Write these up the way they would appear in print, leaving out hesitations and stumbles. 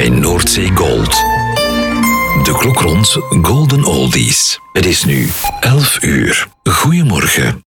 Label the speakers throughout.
Speaker 1: bij Noordzee Gold. De klok rond Golden Oldies. Het is nu 11 uur. Goedemorgen.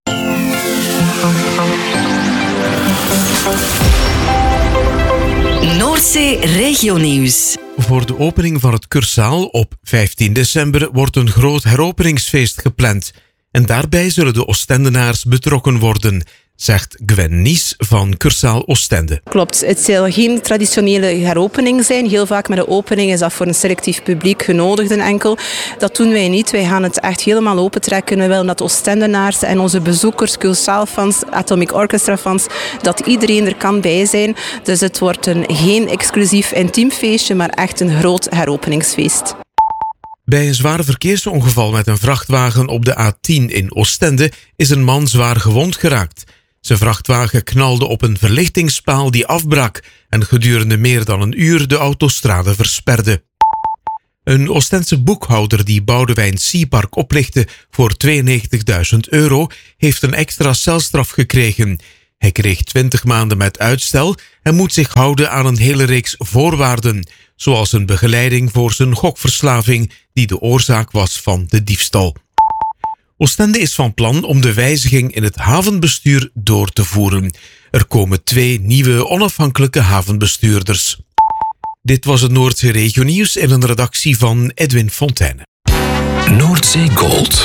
Speaker 2: Noordzee Regionieuws.
Speaker 3: Voor de opening van het Cursaal op 15 december wordt een groot heropeningsfeest gepland. En daarbij zullen de Oostendenaars betrokken worden, zegt Gwen Nies van Cursaal Oostende.
Speaker 4: Klopt, het zal geen traditionele heropening zijn. Heel vaak met de opening is dat voor een selectief publiek genodigd enkel. Dat doen wij niet. Wij gaan het echt helemaal opentrekken. We willen dat de Oostendenaars en onze bezoekers, Cursaal-fans, Atomic Orchestra-fans, dat iedereen er kan bij zijn. Dus het wordt geen exclusief intiem feestje, maar echt een groot heropeningsfeest.
Speaker 3: Bij een zwaar verkeersongeval met een vrachtwagen op de A10 in Oostende is een man zwaar gewond geraakt. Zijn vrachtwagen knalde op een verlichtingspaal die afbrak en gedurende meer dan een uur de autostrade versperde. Een Oostense boekhouder die Boudewijn Seapark oplichtte voor €92.000 heeft een extra celstraf gekregen. Hij kreeg 20 maanden met uitstel en moet zich houden aan een hele reeks voorwaarden, zoals een begeleiding voor zijn gokverslaving die de oorzaak was van de diefstal. Oostende is van plan om de wijziging in het havenbestuur door te voeren. Er komen 2 nieuwe onafhankelijke havenbestuurders. Dit was het Noordzee Regionieuws in een redactie van Edwin Fontijne.
Speaker 1: Noordzee Gold.